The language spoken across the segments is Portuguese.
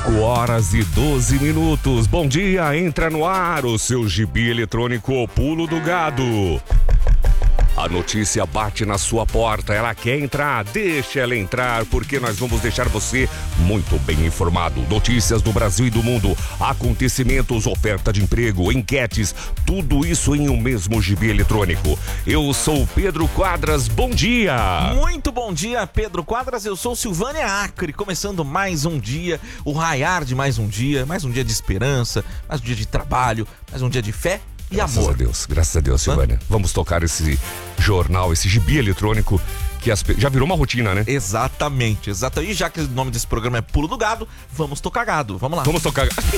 5h12. Bom dia, entra no ar o seu gibi eletrônico O Pulo do Gado. A notícia bate na sua porta, ela quer entrar, deixa ela entrar, porque nós vamos deixar você muito bem informado. Notícias do Brasil e do mundo, acontecimentos, oferta de emprego, enquetes, tudo isso em um mesmo gibi eletrônico. Eu sou o Pedro Quadras, bom dia! Muito bom dia, Pedro Quadras, eu sou Silvânia Acre, começando mais um dia, o raiar de mais um dia de esperança, mais um dia de trabalho, mais um dia de fé e amor. Graças a Deus, Silvânia. Vamos tocar esse jornal, esse gibi eletrônico que já virou uma rotina, né? Exatamente. E já que o nome desse programa é Pulo do Gado, vamos tocar gado. Vamos lá. Vamos tocar gado.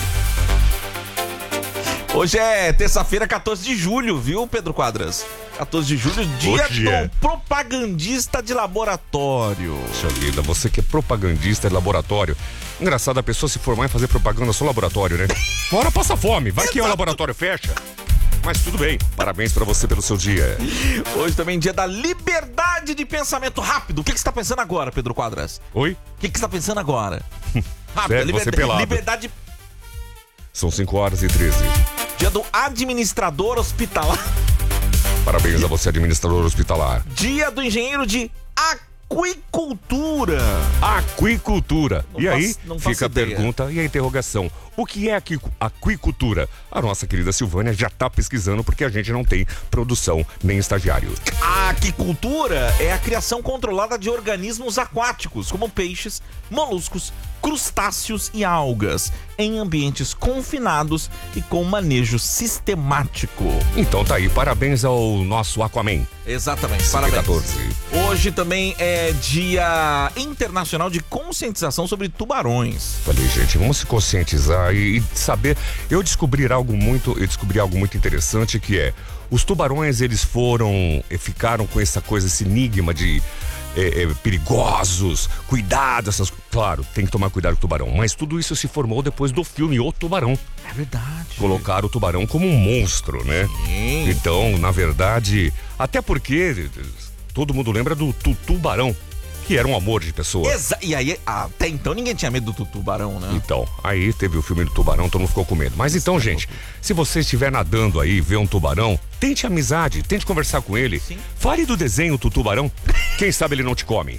Hoje é terça-feira, 14 de julho, viu, Pedro Quadras? 14 de julho, dia do propagandista de laboratório. Poxa vida, você que é propagandista de laboratório. Engraçado a pessoa se formar e fazer propaganda só laboratório, né? Uma hora passa fome, vai que o laboratório fecha. Mas tudo bem, parabéns pra você pelo seu dia. Hoje também é dia da liberdade de pensamento rápido. O que você tá pensando agora, Pedro Quadras? Oi? O que você tá pensando agora? Rápido, você pelado. Liberdade... São 5h13. Dia do administrador hospitalar. Parabéns a você, administrador hospitalar. Dia do engenheiro de aquicultura. Aquicultura. E aí fica a ideia. Pergunta e a interrogação. O que é aquicultura? A nossa querida Silvânia já está pesquisando porque a gente não tem produção nem estagiário. A aquicultura é a criação controlada de organismos aquáticos, como peixes, moluscos, crustáceos e algas, em ambientes confinados e com manejo sistemático. Então tá aí, parabéns ao nosso Aquaman. Exatamente, parabéns. 14. Hoje também é Dia Internacional de Conscientização sobre Tubarões. Falei, gente, vamos se conscientizar e saber. Eu descobri algo muito interessante, que é os tubarões, eles ficaram com essa coisa, esse enigma de perigosos, cuidado, essas. Claro, tem que tomar cuidado com o tubarão, mas tudo isso se formou depois do filme O Tubarão. É verdade. Colocaram o tubarão como um monstro, né? Sim. Então, na verdade, até porque todo mundo lembra do Tubarão, que era um amor de pessoa. E aí, até então ninguém tinha medo do tubarão, né? Então, aí teve o filme do tubarão, todo mundo ficou com medo. Mas então, gente, se você estiver nadando aí e vê um tubarão, tente amizade, tente conversar com ele. Sim. Fale do desenho do tubarão, quem sabe ele não te come.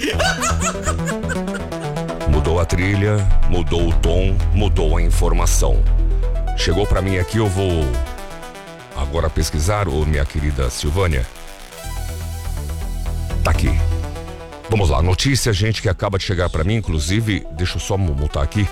Mudou a trilha, mudou o tom, mudou a informação. Chegou pra mim aqui, eu vou agora pesquisar, minha querida Silvânia. Tá aqui. Vamos lá, notícia, gente, que acaba de chegar pra mim, inclusive, deixa eu só mutar aqui.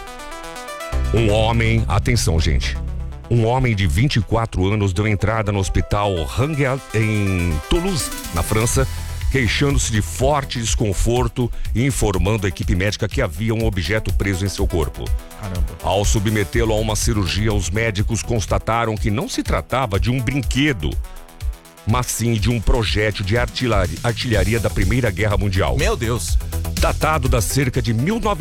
Um homem, atenção, gente. Um homem de 24 anos deu entrada no hospital Rangel em Toulouse, na França, queixando-se de forte desconforto e informando a equipe médica que havia um objeto preso em seu corpo. Caramba. Ao submetê-lo a uma cirurgia, os médicos constataram que não se tratava de um brinquedo, mas sim de um projétil de artilharia da Primeira Guerra Mundial. Meu Deus! Datado da cerca de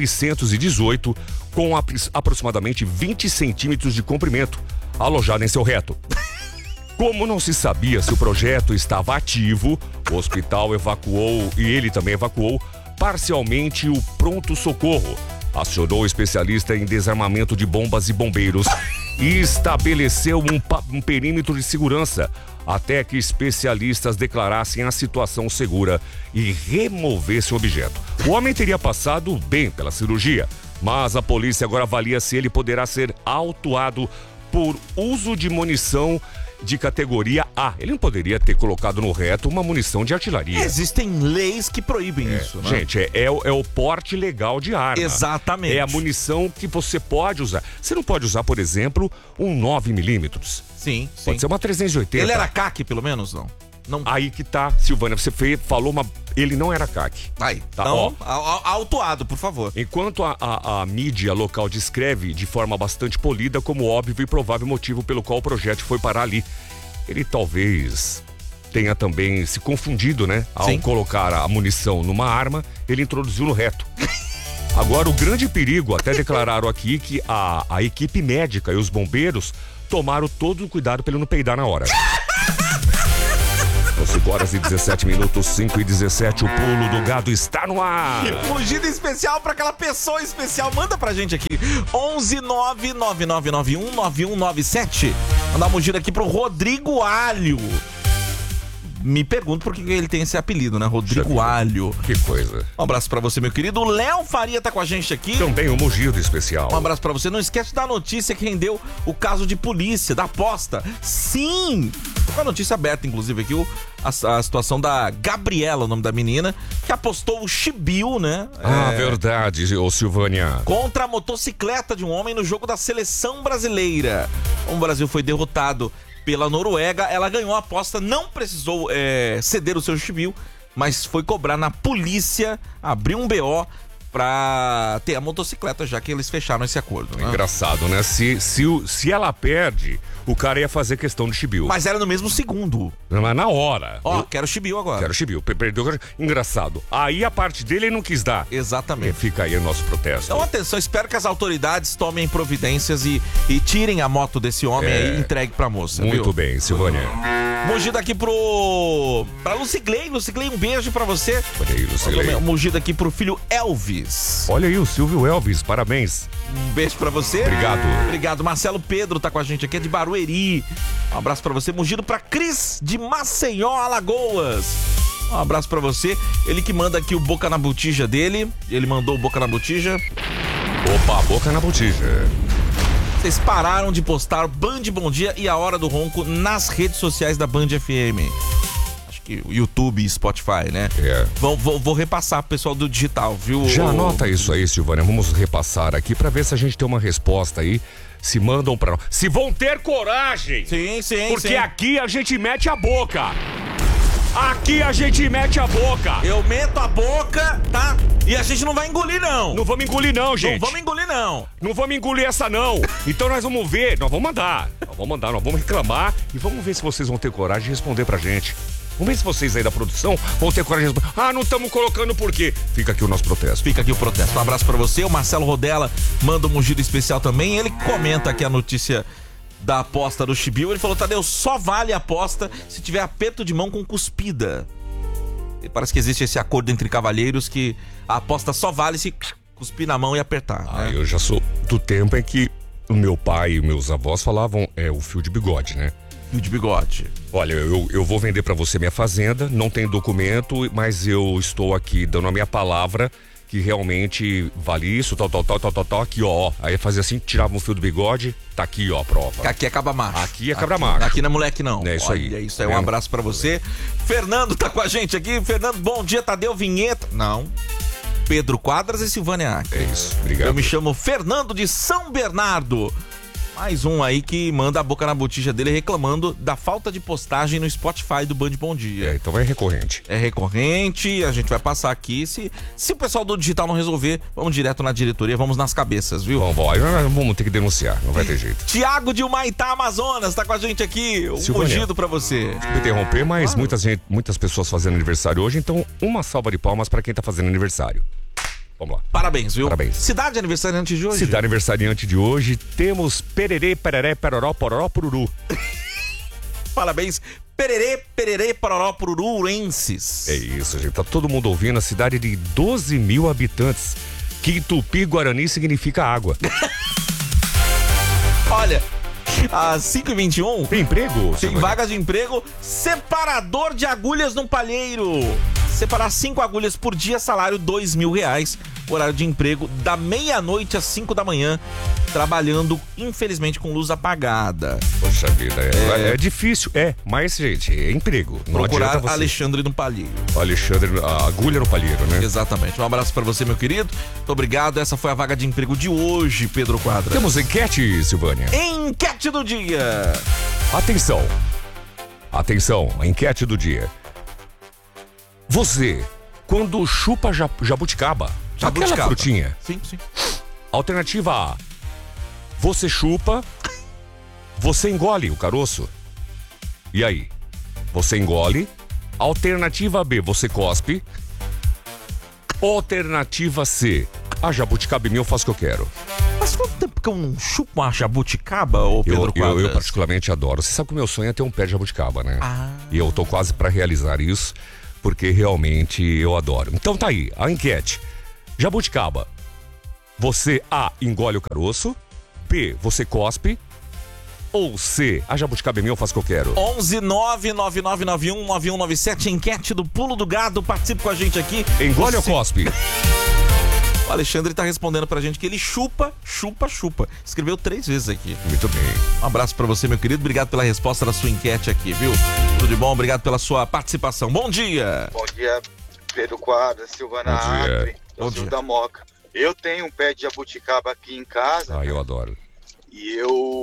1918, com aproximadamente 20 centímetros de comprimento, alojado em seu reto. Como não se sabia se o projeto estava ativo, o hospital evacuou, e ele também evacuou, parcialmente o pronto-socorro. Acionou o especialista em desarmamento de bombas e bombeiros e estabeleceu um perímetro de segurança até que especialistas declarassem a situação segura e removessem o objeto. O homem teria passado bem pela cirurgia, mas a polícia agora avalia se ele poderá ser autuado por uso de munição de categoria A. Ele não poderia ter colocado no reto uma munição de artilharia. Existem leis que proíbem isso, né? Gente, é o porte legal de arma. Exatamente. É a munição que você pode usar. Você não pode usar, por exemplo, um 9mm. Sim. Pode ser uma 380. Ele era CAC, pelo menos, não? Aí que tá, Silvânia, você falou ele não era CAC. Aí, tá, então, autuado, por favor. Enquanto a mídia local descreve de forma bastante polida como óbvio e provável motivo pelo qual o projeto foi parar ali. Ele talvez tenha também se confundido, né? Ao colocar a munição numa arma, ele introduziu no reto. Agora, o grande perigo, até declararam aqui que a equipe médica e os bombeiros tomaram todo o cuidado pra ele não peidar na hora. Você 5 horas e 17 minutos, 5 e 17, o pulo do gado está no ar. Mugida especial pra aquela pessoa especial. Manda pra gente aqui. 11999919197. Mandar uma mugida aqui pro Rodrigo Alho. Me pergunto por que ele tem esse apelido, né? Rodrigo Alho. Que coisa. Um abraço pra você, meu querido. O Léo Faria tá com a gente aqui. Também um mugido especial. Um abraço pra você. Não esquece da notícia que rendeu o caso de polícia, da aposta. Sim! Tô com a notícia aberta, inclusive, aqui, a situação da Gabriela, o nome da menina, que apostou o chibio, né? Verdade, ô Silvânia. Contra a motocicleta de um homem no jogo da seleção brasileira. O Brasil foi derrotado pela Noruega, ela ganhou a aposta, não precisou ceder o seu chibio, mas foi cobrar na polícia, abriu um BO pra ter a motocicleta, já que eles fecharam esse acordo, né? Engraçado, né? Se ela perde, o cara ia fazer questão de chibio. Mas era no mesmo segundo. Mas na hora. Quero chibio agora. Quero chibio. Perdeu. Engraçado. Aí a parte dele ele não quis dar. Exatamente. Fica aí o nosso protesto. Então atenção, espero que as autoridades tomem providências e tirem a moto desse homem aí e entregue pra moça. Muito viu? bem, Silvânia. Mugida aqui pra Luciclei. Luciclei, um beijo pra você. Olha aí, Luciclei. Mugida aqui pro filho Elvis. Olha aí o Silvio Elvis, parabéns. Um beijo pra você. Obrigado. Obrigado. Marcelo Pedro tá com a gente aqui, é de Barueri. Um abraço pra você. Mugido pra Cris, de Maceió, Alagoas. Um abraço pra você. Ele que manda aqui o Boca na Botija dele. Ele mandou o Boca na Botija. Opa, Boca na Botija. Vocês pararam de postar Band Bom Dia e a Hora do Ronco nas redes sociais da Band FM. Acho que o YouTube e Spotify, né? Vou repassar pro pessoal do digital, viu? Já anota isso aí, Silvânia. Vamos repassar aqui pra ver se a gente tem uma resposta aí. Se mandam pra nós. Se vão ter coragem. Sim. Porque aqui a gente mete a boca. Aqui a gente mete a boca. Eu meto a boca, tá? E a gente não vai engolir, não. Não vamos engolir, não, gente. Não vamos engolir, não. Não vamos engolir essa, não. Então nós vamos ver. Nós vamos mandar. Nós vamos reclamar. E vamos ver se vocês vão ter coragem de responder pra gente. Vamos ver se vocês aí da produção vão ter coragem de responder. Não estamos colocando por quê? Fica aqui o nosso protesto. Fica aqui o protesto. Um abraço pra você. O Marcelo Rodella manda um mugido especial também. Ele comenta aqui a notícia da aposta do chibio. Ele falou: Tadeu, só vale a aposta se tiver aperto de mão com cuspida. E parece que existe esse acordo entre cavalheiros que a aposta só vale se cuspir na mão e apertar. Né? Eu já sou do tempo em que o meu pai e meus avós falavam o fio de bigode, né? Fio de bigode. Olha, eu vou vender pra você minha fazenda, não tem documento, mas eu estou aqui dando a minha palavra que realmente vale isso, tal, aqui, ó. Aí fazia assim, tirava um fio do bigode, tá aqui, ó, a prova. Aqui é cabra macho. Aqui é cabra macho. Aqui não é moleque, não. É isso aí. É isso aí, um abraço pra você. Fernando tá com a gente aqui. Fernando, bom dia, Tadeu, vinheta. Não. Pedro Quadras e Silvânia Ack. É isso, obrigado. Eu me chamo Fernando de São Bernardo. Mais um aí que manda a boca na botija dele reclamando da falta de postagem no Spotify do Band Bom Dia. Então é recorrente. É recorrente, a gente vai passar aqui. Se o pessoal do digital não resolver, vamos direto na diretoria, vamos nas cabeças, viu? Vamos ter que denunciar, não vai ter jeito. Tiago de Humaitá, Amazonas, tá com a gente aqui. Um mugido pra você. Desculpa interromper, mas muitas pessoas fazendo aniversário hoje, então uma salva de palmas pra quem tá fazendo aniversário. Vamos lá. Parabéns, viu? Parabéns. Cidade aniversariante de hoje? Cidade aniversariante de hoje, temos Pererê, Pereré, Peroró, Pororó, Pururu. Parabéns, Pererê, Pororó, Pururuenses. É isso, gente. Tá todo mundo ouvindo. A cidade de 12 mil habitantes, que em Tupi-Guarani significa água. Olha, às 5h21... Tem emprego? Tem vagas de emprego. Separador de agulhas no palheiro. Separar 5 agulhas por dia, salário R$2.000. Horário de emprego da meia-noite às 5 da manhã. Trabalhando, infelizmente, com luz apagada. Poxa vida, é difícil, mas, gente, é emprego. Não procurar você. Alexandre no palheiro. Alexandre, a agulha no palheiro, né? Exatamente. Um abraço pra você, meu querido. Muito obrigado. Essa foi a vaga de emprego de hoje, Pedro Quadras. Temos enquete, Silvânia. Enquete do dia. Atenção, a enquete do dia. Você, quando chupa jabuticaba, aquela frutinha. Sim. Alternativa A, você chupa, você engole o caroço. E aí? Você engole. Alternativa B, você cospe. Alternativa C, a jabuticaba minha, eu faço o que eu quero. Mas quanto tempo porque eu não chupo uma jabuticaba, ô Pedro Quadras? Eu particularmente adoro. Você sabe que o meu sonho é ter um pé de jabuticaba, né? E eu tô quase pra realizar isso, porque realmente eu adoro. Então tá aí, a enquete. Jabuticaba, você A, engole o caroço, B, você cospe, ou C, a jabuticaba é minha, eu faço o que eu quero. 11999919197, enquete do Pulo do Gado, participe com a gente aqui. Engole ou cospe? O Alexandre tá respondendo pra gente que ele chupa. Escreveu 3 vezes aqui. Muito bem. Um abraço pra você, meu querido. Obrigado pela resposta da sua enquete aqui, viu? Tudo de bom? Obrigado pela sua participação. Bom dia. Bom dia, Pedro Quadras, Silvana Bom dia. Acre, eu sou da Moca. Eu tenho um pé de jabuticaba aqui em casa. Ah, eu adoro. E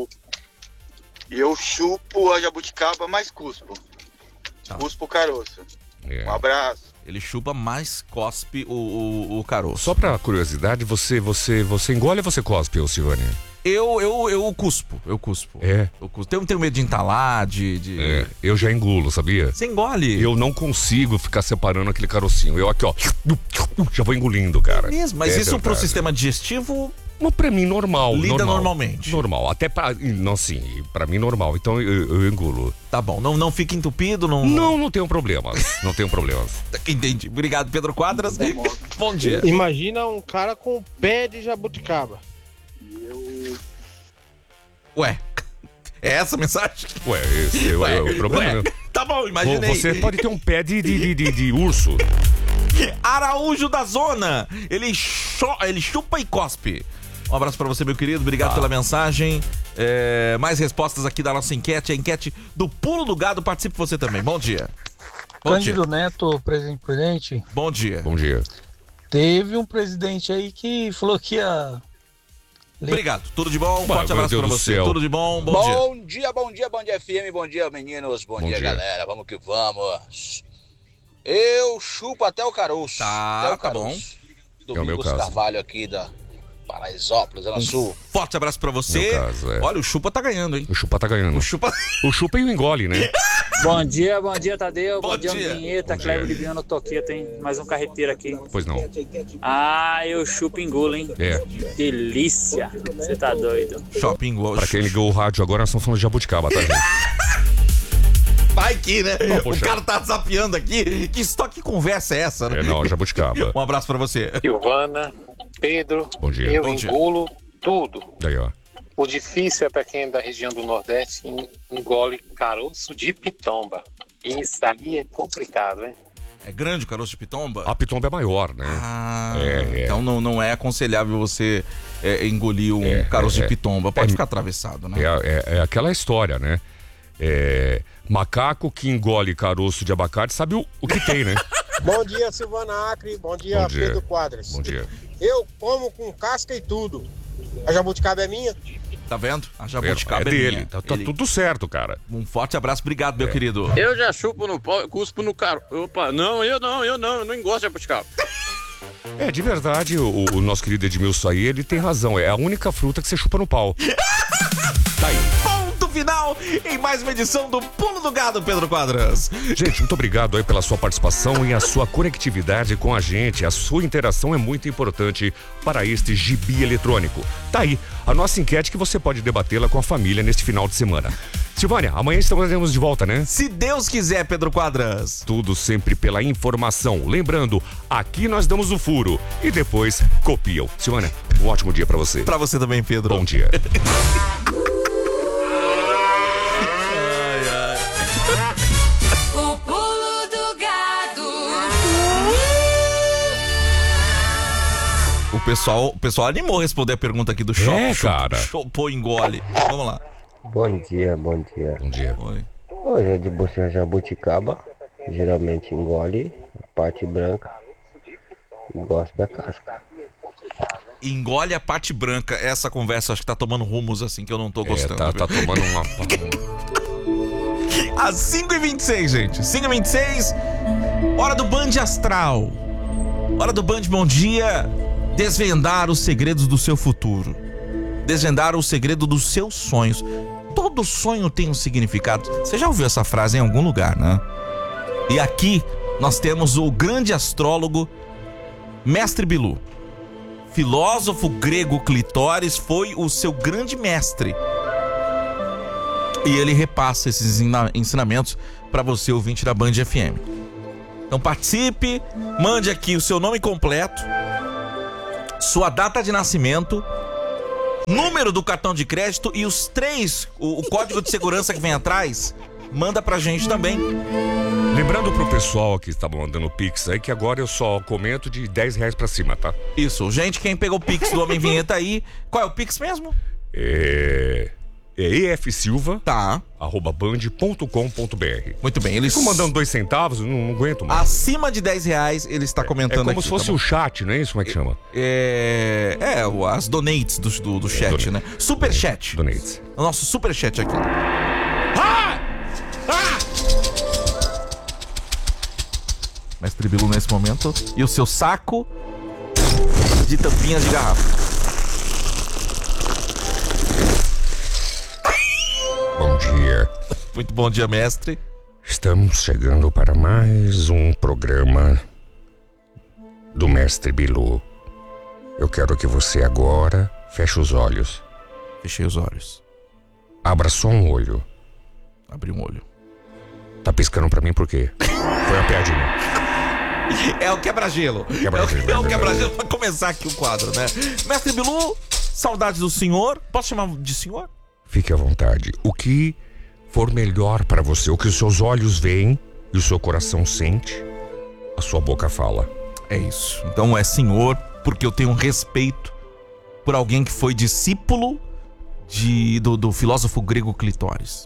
eu chupo a jabuticaba, mas cuspo. Cuspo o caroço. Um abraço. Ele chupa, mas cospe o caroço. Só pra curiosidade, você engole ou você cospe, ô Silvânia? Eu cuspo. É? Eu cuspo. Tenho medo de entalar, eu já engulo, sabia? Você engole? Eu não consigo ficar separando aquele carocinho. Eu aqui, ó, já vou engolindo, cara. Mesmo, mas isso pro sistema digestivo... Não, pra mim, normal. Lida normalmente. Normal. Até pra... Não, sim, pra mim, normal. Então, eu engulo. Tá bom. Não fica entupido? Não tenho problemas. Não tenho problemas. Entendi. Obrigado, Pedro Quadras. Bom dia. Imagina um cara com pé de jabuticaba. Ué, é essa a mensagem? Ué, esse é o problema. Tá bom, imaginei. Você pode ter um pé de urso. Araújo da Zona. Ele chupa e cospe. Um abraço pra você, meu querido. Obrigado pela mensagem. Mais respostas aqui da nossa enquete. A enquete do Pulo do Gado. Participe você também. Bom dia. Cândido Neto, presidente. Bom dia. Bom dia. Teve um presidente aí que falou que ia... Obrigado. Tudo de bom. Forte abraço pra você. Céu. Tudo de bom. Bom dia. Bom dia, FM. Bom dia, meninos. Bom dia, galera. Vamos que vamos. Eu chupo até o caroço. Tá bom. É o meu Domingos caso. Carvalho aqui da Paraisópolis, Zona Sul. Forte abraço pra você. Meu caso, Olha, o chupa tá ganhando, hein? O chupa tá ganhando. O chupa e o engole, né? Bom dia, Tadeu. Bom dia, Vinheta, Bom Cleber dia. Libiano Toqueta, hein? Mais um carreteiro aqui. Pois não. Eu chupo e engulo, hein? É. Delícia. Você tá doido. Shopping Gol. Pra quem ligou o rádio agora, nós estamos falando de jabuticaba, tá, gente? Vai que, né? Poxa. O cara tá zapeando aqui. Que estoque conversa é essa, né? Não, jabuticaba. Um abraço pra você. Silvana, Pedro, Bom dia. eu Bom dia. engulo tudo. Daí, ó. O difícil é para quem é da região do Nordeste engole caroço de pitomba. Isso aí é complicado, hein? É grande o caroço de pitomba? A pitomba é maior, né? Então não é aconselhável você engolir um caroço de pitomba. Pode ficar atravessado, né? É aquela história, né? Macaco que engole caroço de abacate sabe o que tem, né? Bom dia, Silvana Acre. Bom dia, Pedro Quadras. Bom dia. Eu como com casca e tudo. A jabuticaba é minha? Tá vendo? A jabuticaba é dele. minha. Tá tudo certo, cara. Um forte abraço. Obrigado, meu querido. Eu já chupo no pau, cuspo no caro. Opa, eu não engosto de jabuticaba. De verdade, o nosso querido Edmilson aí, ele tem razão. É a única fruta que você chupa no pau. Tá aí. Ponto final em mais uma edição do Pulo do Gado, Pedro Quadras. Gente, muito obrigado aí pela sua participação e a sua conectividade com a gente. A sua interação é muito importante para este gibi eletrônico. Tá aí a nossa enquete que você pode debatê-la com a família neste final de semana. Silvânia, amanhã estaremos de volta, né? Se Deus quiser, Pedro Quadras. Tudo sempre pela informação. Lembrando, aqui nós damos o furo e depois copiam. Silvânia, um ótimo dia pra você. Pra você também, Pedro. Bom dia. O Pulo do Gado. O pessoal animou responder a pergunta aqui do shopping. Cara. Chupou, engole. Vamos lá. Bom dia. Bom dia. Oi. Hoje é de você jabuticaba. Geralmente engole a parte branca e gosto da casca. Engole a parte branca. Essa conversa acho que tá tomando rumos assim que eu não tô gostando. Tá tomando uma... Às 5h26, gente. 5h26. Hora do Band Astral. Hora do Band Bom Dia. Desvendar os segredos do seu futuro. Desvendar o segredo dos seus sonhos. Todo sonho tem um significado. Você já ouviu essa frase em algum lugar, né? E aqui nós temos o grande astrólogo Mestre Bilu. filósofo grego Clitóris foi o seu grande mestre. E ele repassa esses ensinamentos para você, ouvinte da Band FM. Então participe, mande aqui o seu nome completo, sua data de nascimento, número do cartão de crédito e os 3, o código de segurança que vem atrás, manda pra gente também. Lembrando pro pessoal que estava mandando Pix aí que agora eu só comento de R$10 pra cima, tá? Isso, gente, quem pegou o Pix do Homem Vinheta aí, qual é o Pix mesmo? É efsilva, tá, @band.com.br. Muito bem, eles ficam mandando 2 centavos, não aguento mais. Acima de R$10 ele está comentando aqui. É como se fosse tá o chat, não é isso? Como é que chama? As donates do chat, donate, né? Super chat. Donates. O nosso super chat aqui. Mestre Bilu nesse momento. E o seu saco de tampinhas de garrafa. Bom dia. Muito bom dia, mestre. Estamos chegando para mais um programa do Mestre Bilu. Eu quero que você agora feche os olhos. Fechei os olhos. Abra só um olho. Abri um olho. Tá piscando pra mim por quê? Foi uma piadinha. É o quebra-gelo. É o quebra-gelo pra começar aqui o quadro, né? Mestre Bilu, saudades do senhor. Posso chamar de senhor? Fique à vontade. O que for melhor para você, o que os seus olhos veem e o seu coração sente, a sua boca fala. É isso. Então é senhor, porque eu tenho respeito por alguém que foi discípulo do filósofo grego Clitóris.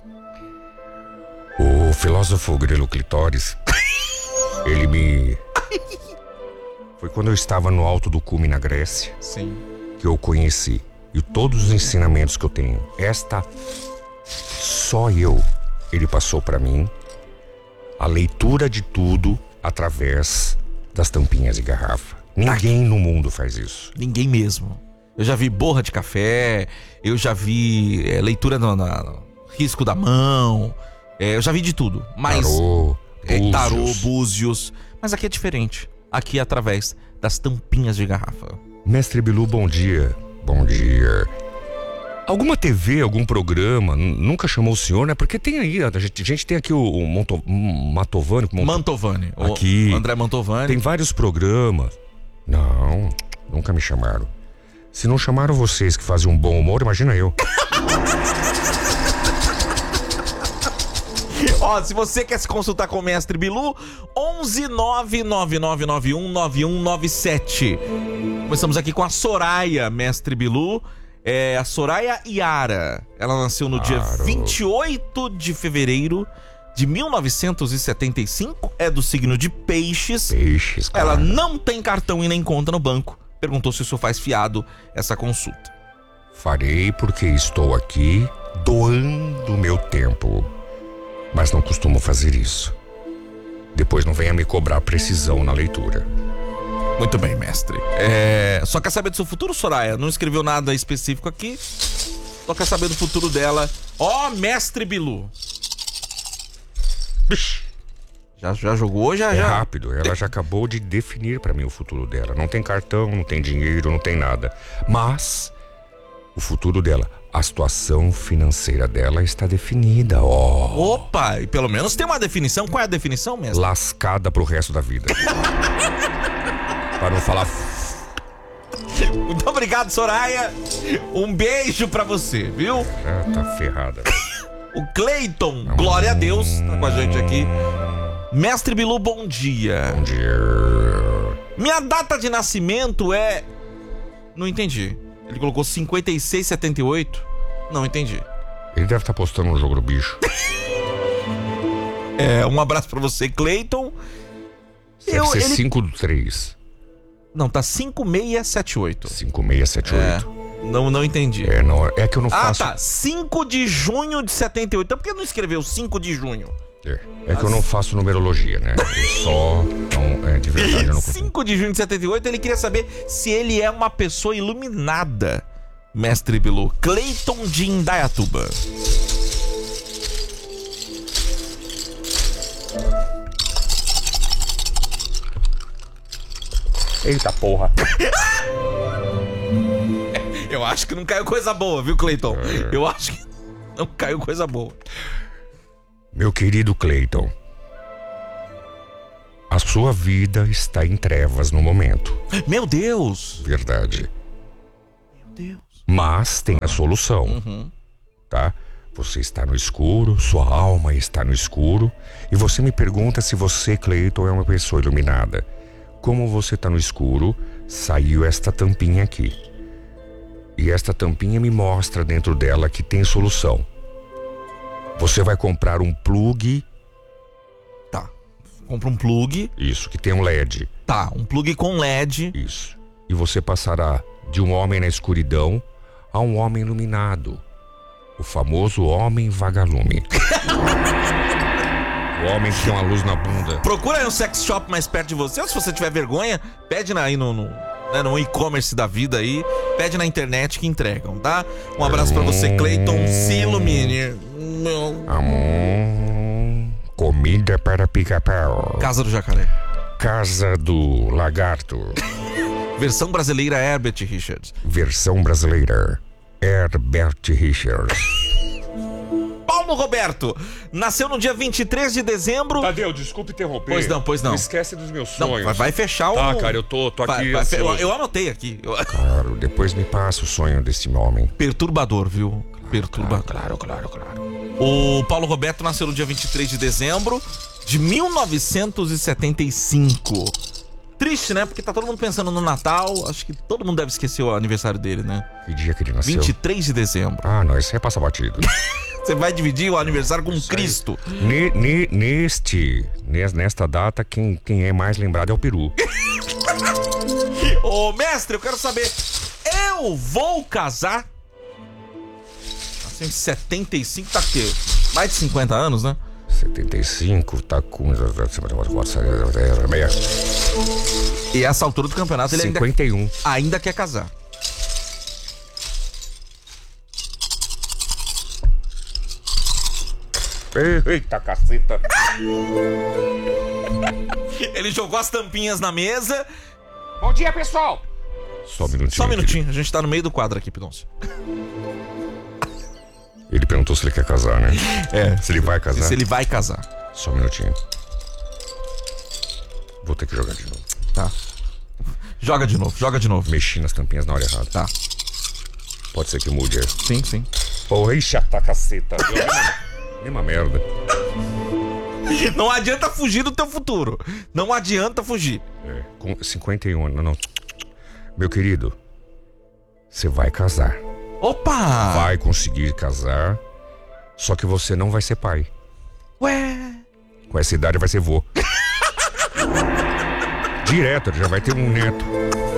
O filósofo grego Clitóris, ele me... Foi quando eu estava no alto do cume na Grécia. Sim. Que eu conheci. E todos os ensinamentos que eu tenho, só ele passou para mim a leitura de tudo através das tampinhas de garrafa. Ninguém no mundo faz isso. Ninguém mesmo. Eu já vi borra de café, eu já vi leitura no risco da mão, eu já vi de tudo. Mas tarô, búzios. Mas aqui é diferente. Aqui é através das tampinhas de garrafa. Mestre Bilu, bom dia. Bom dia. Alguma TV, algum programa nunca chamou o senhor, né? Porque tem aí, a gente tem aqui o Mantovani. Aqui. O André Mantovani. Tem vários programas. Não, nunca me chamaram. Se não chamaram vocês que fazem um bom humor, imagina eu. Ó, se você quer se consultar com o Mestre Bilu, 11999919197. Começamos aqui com a Soraya, Mestre Bilu. É a Soraya Yara. Ela nasceu no dia 28 de fevereiro de 1975. É do signo de Peixes. Peixes, cara. Ela não tem cartão e nem conta no banco. Perguntou se o senhor faz fiado essa consulta. Farei porque estou aqui doando meu tempo. Mas não costumo fazer isso. Depois não venha me cobrar precisão na leitura. Muito bem, mestre. Só quer saber do seu futuro, Soraya? Não escreveu nada específico aqui. Só quer saber do futuro dela. Ó, Mestre Bilu. Já jogou? Já. Rápido. Ela já acabou de definir pra mim o futuro dela. Não tem cartão, não tem dinheiro, não tem nada. Mas o futuro dela, a situação financeira dela está definida. Opa, e pelo menos tem uma definição. Qual é a definição, mestre? Lascada pro resto da vida. Para não falar. Muito obrigado, Soraya. Um beijo pra você, viu? Tá ferrada. O Cleiton, glória a Deus, tá com a gente aqui. Mestre Bilu, bom dia. Bom dia. Minha data de nascimento é... Não entendi. Ele colocou 5678. Não entendi. Ele deve estar postando no jogo do bicho. Um abraço pra você, Cleiton. Deve ser 5-3. Não, tá 5678. 5678. Não entendi. É que eu não faço. Ah, tá. 5 de junho de 78. Então por que não escreveu 5 de junho? É que eu não faço numerologia, né? De verdade eu não consigo. 5 de junho de 78, ele queria saber se ele é uma pessoa iluminada, Mestre Bilu. Cleiton de Indaiatuba. Eita porra. Eu acho que não caiu coisa boa, viu, Cleiton? Eu acho que não caiu coisa boa. Meu querido Cleiton, a sua vida está em trevas no momento. Meu Deus! Verdade. Meu Deus. Mas tem a solução, tá? Você está no escuro, sua alma está no escuro, e você me pergunta se você, Cleiton, é uma pessoa iluminada. Como você está no escuro, saiu esta tampinha aqui. E esta tampinha me mostra dentro dela que tem solução. Você vai comprar um plug. Tá. Compra um plug. Isso, que tem um LED. Tá, um plug com LED. Isso. E você passará de um homem na escuridão a um homem iluminado. O famoso homem vagalume. O homem que tem uma luz na bunda. Procura aí um sex shop mais perto de você. Ou se você tiver vergonha, pede aí no e-commerce da vida aí. Pede na internet que entregam, tá? Um abraço pra você, Cleiton. Se ilumine. Amor, comida para pica-pau. Casa do Jacaré. Casa do Lagarto. Versão brasileira Herbert Richards. Versão brasileira Herbert Richards. Paulo Roberto nasceu no dia 23 de dezembro. Tadeu, desculpe interromper. Pois não. Não esquece dos meus sonhos. Não, vai fechar o... Tá, cara, eu tô aqui. Eu anotei aqui. Claro, depois me passa o sonho desse homem. Perturbador, viu? Perturbador. Claro. O Paulo Roberto nasceu no dia 23 de dezembro de 1975. Triste, né? Porque tá todo mundo pensando no Natal. Acho que todo mundo deve esquecer o aniversário dele, né? Que dia que ele nasceu? 23 de dezembro. Ah, não, isso aí passa batido. Você vai dividir o aniversário com Cristo. Nesta data, quem é mais lembrado é o peru. Ô, mestre, eu quero saber. Eu vou casar? Assim, 75 tá aqui. Mais de 50 anos, né? 75, tá com... E essa altura do campeonato ele 51. ainda quer casar. Eita caceta. Ele jogou as tampinhas na mesa. Bom dia, pessoal. Só um minutinho. Só um minutinho, a gente tá no meio do quadro aqui, Pidoncio. Ele perguntou se ele quer casar, né? É. Se ele vai casar. Se ele vai casar. Só um minutinho. Vou ter que jogar de novo. Tá. Joga de novo. Mexi nas tampinhas na hora errada. Tá. Pode ser que mude. Sim. Porra, chata caceta. Mesma merda. Não adianta fugir do teu futuro. Não adianta fugir. Com 51, não. Meu querido, você vai casar. Opa! Vai conseguir casar, só que você não vai ser pai. Ué? Com essa idade vai ser vô. Direto, já vai ter um neto.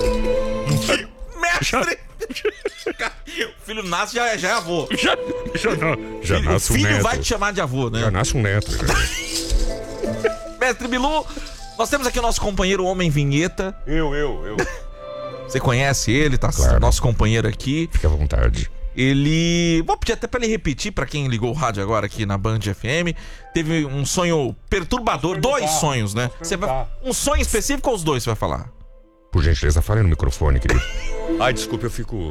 Mestre! O filho nasce já é avô. Já nasce um neto. O filho vai te chamar de avô, né? Já nasce um neto. Mestre Bilu, nós temos aqui o nosso companheiro Homem Vinheta. Eu. Você conhece ele, tá? Claro. Nosso companheiro aqui. Fica à vontade. Ele... Vou pedir até pra ele repetir pra quem ligou o rádio agora aqui na Band FM. Teve um sonho perturbador. 2 sonhos, né? Um sonho específico ou os 2 você vai falar? Por gentileza, fale no microfone, querido. Ai, desculpa, eu fico...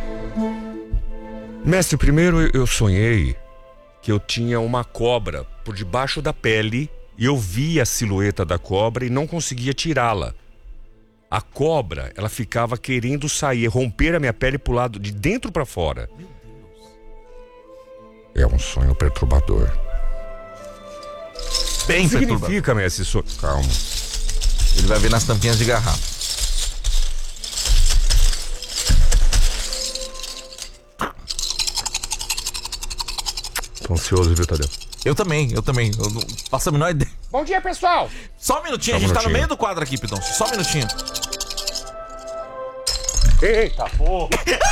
Mestre, primeiro eu sonhei que eu tinha uma cobra por debaixo da pele e eu via a silhueta da cobra e não conseguia tirá-la. A cobra, ela ficava querendo sair, romper a minha pele pro lado de dentro pra fora. Meu Deus. É um sonho perturbador. Bem perturbador. Significa, mestre, sonho... Calma. Ele vai ver nas tampinhas de garrafa. Tô ansioso, viu, Tadeu? Eu também. Eu não faço a menor ideia. Bom dia, pessoal. Só um minutinho, a gente tá no meio do quadro aqui, Pidoncio. Só um minutinho. Eita, porra.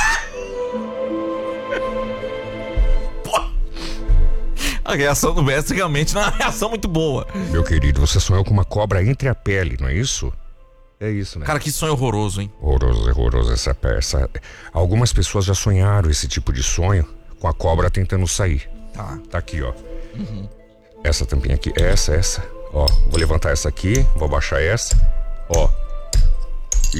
A reação do mestre realmente não é uma reação muito boa. Meu querido, você sonhou com uma cobra entre a pele, não é isso? É isso, né? Cara, que sonho horroroso, hein? Horroroso essa peça. Algumas pessoas já sonharam esse tipo de sonho com a cobra tentando sair. Tá aqui, ó. Essa tampinha aqui, essa. Ó, vou levantar essa aqui, vou baixar essa. Ó,